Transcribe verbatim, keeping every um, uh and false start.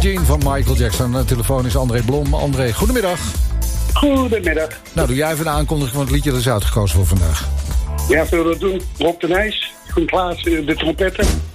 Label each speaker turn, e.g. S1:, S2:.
S1: Jean van Michael Jackson. De telefoon is André Blom. André, goedemiddag.
S2: Goedemiddag.
S1: Nou, doe jij even de aankondiging van het liedje dat is uitgekozen voor vandaag.
S2: Ja, zullen we dat doen? Rob de Nijs, Koen Klaas, de trompetten.